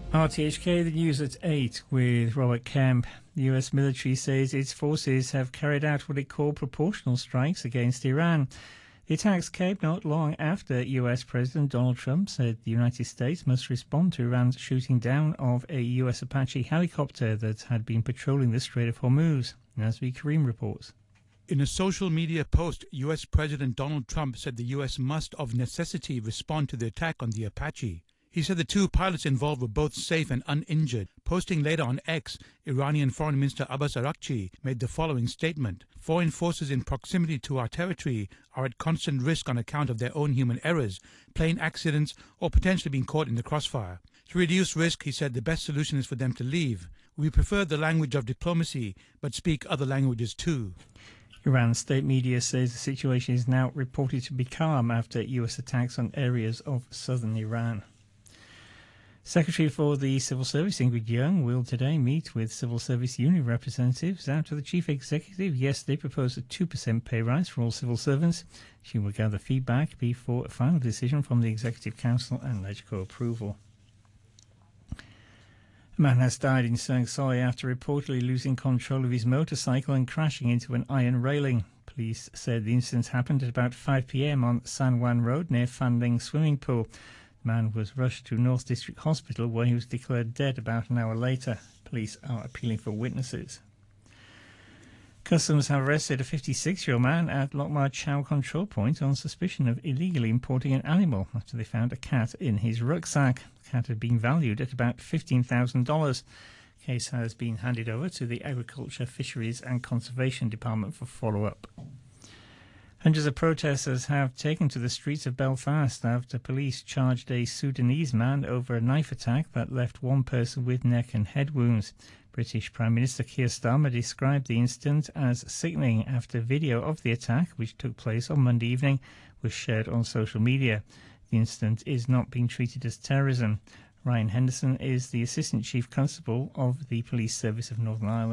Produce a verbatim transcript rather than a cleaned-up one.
R T H K, the news at eight with Robert Kemp. The U S military says its forces have carried out what it called proportional strikes against Iran. The attacks came not long after U S President Donald Trump said the United States must respond to Iran's shooting down of a U S Apache helicopter that had been patrolling the Strait of Hormuz. Nazmi Karim reports. In a social media post, U S President Donald Trump said the U S must of necessity respond to the attack on the Apache. He said the two pilots involved were both safe and uninjured. Posting later on X, Iranian Foreign Minister Abbas Araghchi made the following statement. Foreign forces in proximity to our territory are at constant risk on account of their own human errors, plane accidents, or potentially being caught in the crossfire. To reduce risk, he said the best solution is for them to leave. We prefer the language of diplomacy, but speak other languages too. Iran's state media says the situation is now reported to be calm after U S attacks on areas of southern Iran. Secretary for the Civil Service Ingrid Young will today meet with civil service union representatives after the chief executive yesterday proposed a two percent pay rise for all civil servants. She will gather feedback before a final decision from the Executive Council and LegCo approval. A man has died in Sung Soi after reportedly losing control of his motorcycle and crashing into an iron railing. Police said the incident happened at about five p m on San Juan Road near Fanling Swimming Pool. The man was rushed to North District Hospital where he was declared dead about an hour later. Police are appealing for witnesses. Customs have arrested a fifty-six-year-old man at Lokmar Chow Control Point on suspicion of illegally importing an animal after they found a cat in his rucksack. The cat had been valued at about fifteen thousand dollars. The case has been handed over to the Agriculture, Fisheries and Conservation Department for follow-up. Hundreds of protesters have taken to the streets of Belfast after police charged a Sudanese man over a knife attack that left one person with neck and head wounds. British Prime Minister Keir Starmer described the incident as sickening after video of the attack, which took place on Monday evening, was shared on social media. The incident is not being treated as terrorism. Ryan Henderson is the Assistant Chief Constable of the Police Service of Northern Ireland.